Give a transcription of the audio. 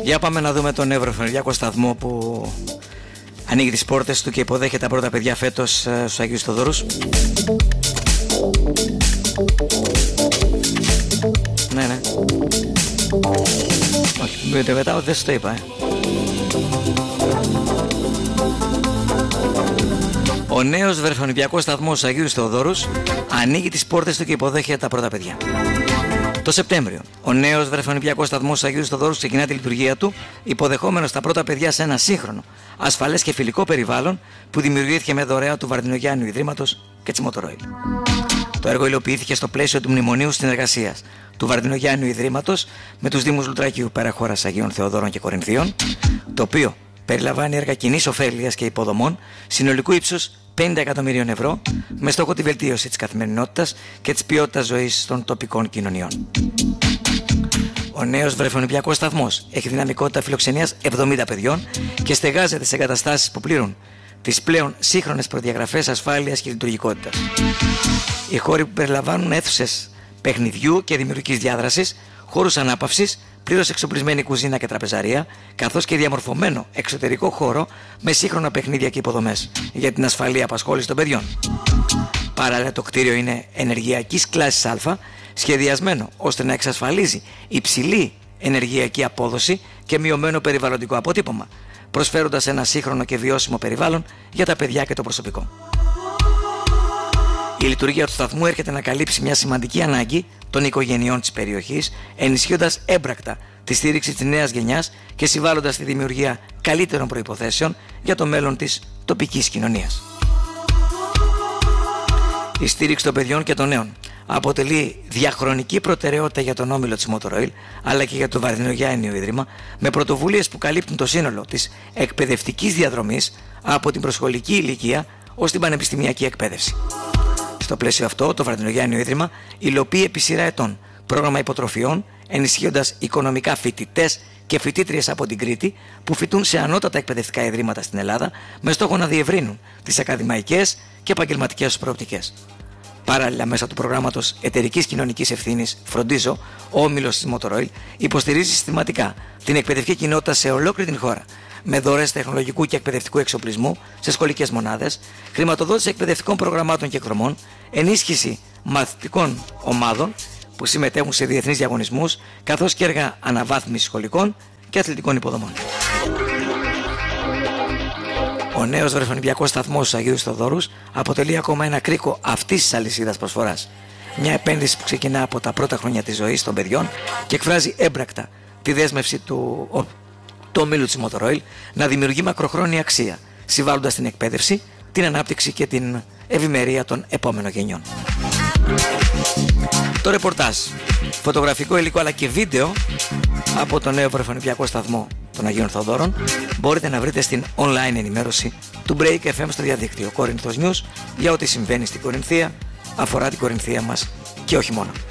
Για πάμε να δούμε τον ευρωφωνηριακό σταθμό που ανοίγει τις πόρτες του και υποδέχεται τα πρώτα παιδιά φέτος στους Αγίους Θοδωρούς. Ναι. Όχι, μετά δεν σου το είπα. Ο νέος βρεφονιπιακός σταθμός στους Αγίους Θεοδόρους ανοίγει τις πόρτες του και υποδέχεται τα πρώτα παιδιά. Το Σεπτέμβριο, ο νέος βρεφονιπιακός σταθμός στους Αγίους Θεοδόρους ξεκινά τη λειτουργία του, υποδεχόμενος τα πρώτα παιδιά σε ένα σύγχρονο, ασφαλές και φιλικό περιβάλλον που δημιουργήθηκε με δωρεά του Βαρδινογιάννιου Ιδρύματος και της Motor Oil. Το έργο υλοποιήθηκε στο πλαίσιο του Μνημονίου Συνεργασίας του Βαρδινογιάννιου Ιδρύματος με τους Δήμους Λουτρακίου, Πέραχωρας, Αγίων Θεοδόρων και Κορινθίων, το οποίο περιλαμβάνει έργα κοινής ωφέλειας και υποδομών συνολικού ύψους 50 εκατομμυρίων ευρώ με στόχο τη βελτίωση της καθημερινότητας και της ποιότητας ζωής των τοπικών κοινωνιών. Ο νέος βρεφονιπιακός σταθμός έχει δυναμικότητα φιλοξενίας 70 παιδιών και στεγάζεται σε εγκαταστάσεις που πληρούν τις πλέον σύγχρονες προδιαγραφές ασφάλειας και λειτουργικότητας. Οι χώροι που περιλαμβάνουν αίθουσες παιχνιδιού και δημιουργικής διάδρασης, χώρους ανάπαυσης, πλήρως εξοπλισμένη κουζίνα και τραπεζαρία, καθώς και διαμορφωμένο εξωτερικό χώρο με σύγχρονα παιχνίδια και υποδομές για την ασφαλή απασχόληση των παιδιών. Παράλληλα, το κτίριο είναι ενεργειακής κλάσης Α, σχεδιασμένο ώστε να εξασφαλίζει υψηλή ενεργειακή απόδοση και μειωμένο περιβαλλοντικό αποτύπωμα, προσφέροντας ένα σύγχρονο και βιώσιμο περιβάλλον για τα παιδιά και το προσωπικό. Η λειτουργία του σταθμού έρχεται να καλύψει μια σημαντική ανάγκη των οικογενειών της περιοχής, ενισχύοντας έμπρακτα τη στήριξη της νέας γενιάς και συμβάλλοντας στη δημιουργία καλύτερων προϋποθέσεων για το μέλλον της τοπικής κοινωνίας. Η στήριξη των παιδιών και των νέων αποτελεί διαχρονική προτεραιότητα για τον όμιλο της Motor Oil, αλλά και για το Βαρδινογιάννιο Ίδρυμα, με πρωτοβουλίες που καλύπτουν το σύνολο της εκπαιδευτικής διαδρομής από την προσχολική ηλικία ως την πανεπιστημιακή εκπαίδευση. Στο πλαίσιο αυτό, το Βαρδινογιάννιο Ίδρυμα υλοποιεί επί σειρά ετών πρόγραμμα υποτροφιών, ενισχύοντας οικονομικά φοιτητές και φοιτήτριες από την Κρήτη που φοιτούν σε ανώτατα εκπαιδευτικά ιδρύματα στην Ελλάδα, με στόχο να διευρύνουν τις ακαδημαϊκές και επαγγελματικές τους προοπτικές. Παράλληλα, μέσα του προγράμματος εταιρικής κοινωνικής ευθύνης Φροντίζω, ο όμιλος της Motor Oil υποστηρίζει συστηματικά την εκπαιδευτική κοινότητα σε ολόκληρη την χώρα, με δωρές τεχνολογικού και εκπαιδευτικού εξοπλισμού σε σχολικές μονάδες, χρηματοδότηση εκπαιδευτικών προγραμμάτων και εκδρομών, ενίσχυση μαθητικών ομάδων που συμμετέχουν σε διεθνείς διαγωνισμούς, καθώς και έργα αναβάθμισης σχολικών και αθλητικών υποδομών. Ο νέος βρεφονιπιακός σταθμός στους Αγίους Θοδωρούς αποτελεί ακόμα ένα κρίκο αυτής της αλυσίδας προσφοράς. Μια επένδυση που ξεκινά από τα πρώτα χρόνια της ζωής των παιδιών και εκφράζει έμπρακτα τη δέσμευση του ομίλου της Motor Oil να δημιουργεί μακροχρόνια αξία, συμβάλλοντας την εκπαίδευση, την ανάπτυξη και την ευημερία των επόμενων γενιών. Το ρεπορτάζ, φωτογραφικό υλικό αλλά και βίντεο από το νέο βρεφονιπιακό σταθμό των Αγίων Θοδόρων μπορείτε να βρείτε στην online ενημέρωση του Break FM στο διαδίκτυο Corinthos News για ό,τι συμβαίνει στην Κορινθία, αφορά την Κορινθία μας και όχι μόνο.